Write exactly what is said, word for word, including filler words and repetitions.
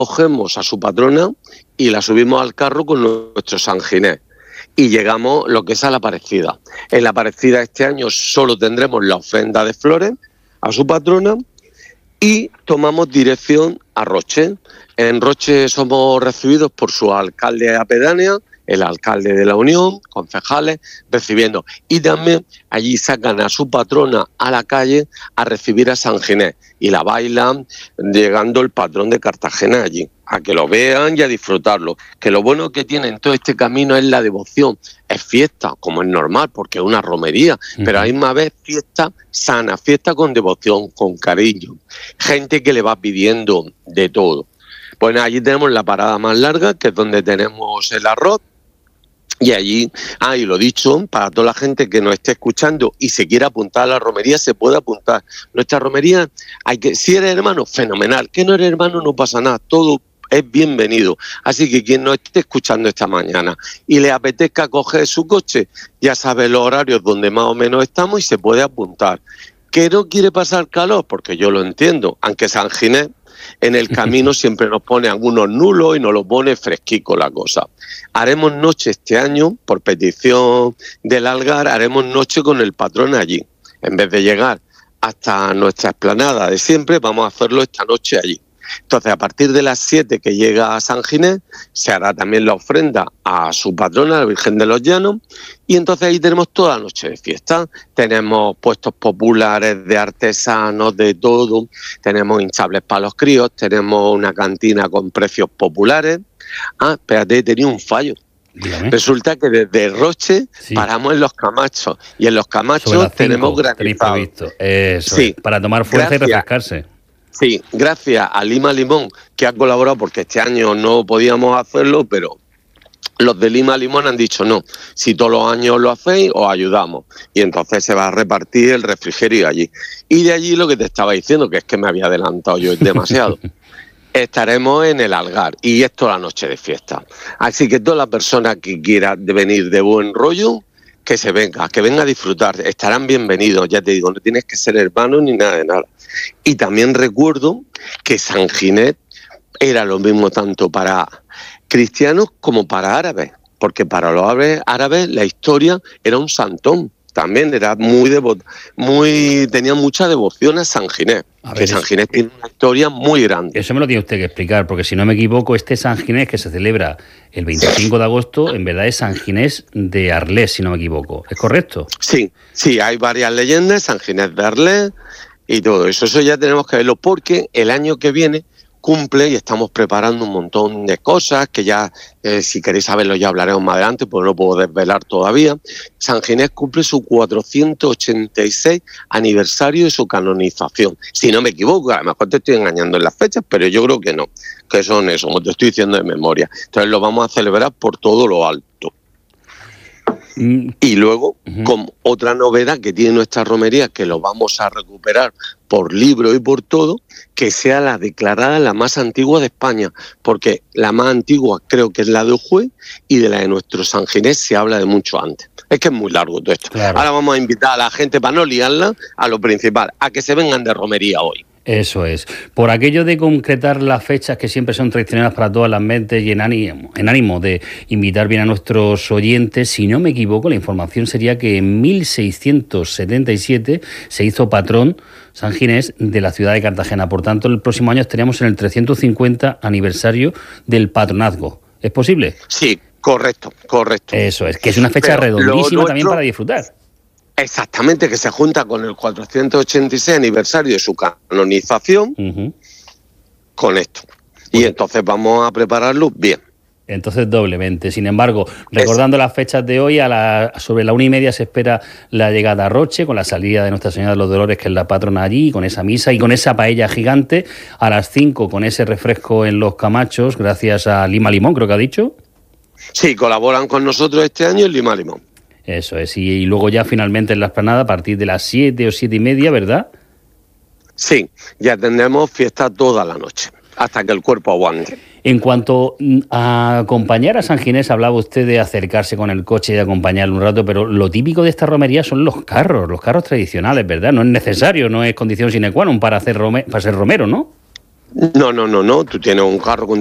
cogemos a su patrona y la subimos al carro con nuestro San Ginés. Y llegamos lo que es a la Aparecida. En la Aparecida este año solo tendremos la ofrenda de flores a su patrona y tomamos dirección a Roche. En Roche somos recibidos por su alcalde pedánea, el alcalde de la Unión, concejales, recibiendo. Y también allí sacan a su patrona a la calle a recibir a San Ginés. Y la bailan, llegando el patrón de Cartagena allí, a que lo vean y a disfrutarlo. Que lo bueno que tiene en todo este camino es la devoción. Es fiesta, como es normal, porque es una romería, uh-huh. pero a la misma vez fiesta sana, fiesta con devoción, con cariño. Gente que le va pidiendo de todo. Bueno, allí tenemos la parada más larga, que es donde tenemos el arroz. Y allí, ah, y lo dicho, para toda la gente que nos esté escuchando y se quiera apuntar a la romería, se puede apuntar. Nuestra romería, hay que, si eres hermano, fenomenal. Que no eres hermano, no pasa nada. Todo es bienvenido. Así que quien nos esté escuchando esta mañana y le apetezca coger su coche, ya sabe los horarios donde más o menos estamos y se puede apuntar. ¿Que no quiere pasar calor? Porque yo lo entiendo, aunque San Ginés en el camino siempre nos pone algunos nulos y nos lo pone fresquico la cosa. Haremos noche este año, por petición del Algar, haremos noche con el patrón allí. En vez de llegar hasta nuestra explanada de siempre, vamos a hacerlo esta noche allí. Entonces, a partir de las siete que llega a San Ginés, se hará también la ofrenda a su patrona, la Virgen de los Llanos, y entonces ahí tenemos toda la noche de fiesta. Tenemos puestos populares de artesanos, de todo, tenemos hinchables para los críos, tenemos una cantina con precios populares. Ah, espérate, he tenido un fallo. Dígame. Resulta que desde Roche sí. paramos en Los Camachos, y en Los Camachos tenemos granizado. Eso sí. Es, para tomar fuerza Gracias. Y refrescarse. Sí, gracias a Lima Limón, que ha colaborado, porque este año no podíamos hacerlo, pero los de Lima Limón han dicho no, si todos los años lo hacéis, os ayudamos. Y entonces se va a repartir el refrigerio allí. Y de allí lo que te estaba diciendo, que es que me había adelantado yo demasiado. Estaremos en el Algar, y es toda la noche de fiesta. Así que toda la persona que quiera venir de buen rollo, que se venga, que venga a disfrutar, estarán bienvenidos, ya te digo, no tienes que ser hermano ni nada de nada. Y también recuerdo que San Ginés era lo mismo tanto para cristianos como para árabes, porque para los árabes, árabes la historia era un santón, también era muy devoto, muy tenía mucha devoción a San Ginés, a que San Ginés tiene una historia muy grande. Eso me lo tiene usted que explicar, porque si no me equivoco, este San Ginés que se celebra el veinticinco de agosto, en verdad es San Ginés de Arles, si no me equivoco, ¿es correcto? Sí, sí, hay varias leyendas, San Ginés de Arles y todo eso, eso ya tenemos que verlo, porque el año que viene cumple y estamos preparando un montón de cosas que ya, eh, si queréis saberlo, ya hablaremos más adelante, porque no lo puedo desvelar todavía. San Ginés cumple su cuatrocientos ochenta y seis aniversario de su canonización. Si no me equivoco, a lo mejor te estoy engañando en las fechas, pero yo creo que no, que son eso, como te estoy diciendo de memoria. Entonces lo vamos a celebrar por todo lo alto. Y luego, uh-huh. con otra novedad que tiene nuestra romería, que lo vamos a recuperar por libro y por todo, que sea la declarada la más antigua de España, porque la más antigua creo que es la de Ujue, y de la de nuestro San Ginés se habla de mucho antes. Es que es muy largo todo esto. Claro. Ahora vamos a invitar a la gente, para no liarla, a lo principal, a que se vengan de romería hoy. Eso es. Por aquello de concretar las fechas que siempre son tradicionales para todas las mentes y en ánimo, en ánimo de invitar bien a nuestros oyentes, si no me equivoco, la información sería que en mil seiscientos setenta y siete se hizo patrón San Ginés de la ciudad de Cartagena. Por tanto, el próximo año estaríamos en el trescientos cincuenta aniversario del patronazgo. ¿Es posible? Sí, correcto, correcto. Eso es, que es una fecha Pero redondísima nuestro... también para disfrutar. Exactamente, que se junta con el cuatrocientos ochenta y seis aniversario de su canonización, uh-huh. con esto. Y pues, entonces vamos a prepararlo bien. Entonces doblemente. Sin embargo, recordando es... las fechas de hoy, a la, sobre la una y media se espera la llegada a Roche, con la salida de Nuestra Señora de los Dolores, que es la patrona allí, con esa misa y con esa paella gigante. A las cinco con ese refresco en Los Camachos, gracias a Lima Limón, creo que ha dicho. Sí, colaboran con nosotros este año en Lima Limón. Eso es, y, y luego ya finalmente en la explanada a partir de las siete o siete y media, ¿verdad? Sí, ya tendremos fiesta toda la noche, hasta que el cuerpo aguante. En cuanto a acompañar a San Ginés, hablaba usted de acercarse con el coche y de acompañarlo un rato, pero lo típico de esta romería son los carros, los carros tradicionales, ¿verdad? No es necesario, no es condición sine qua non para, hacer rome, para ser romero, ¿no? No, no, no, no. Tú tienes un carro con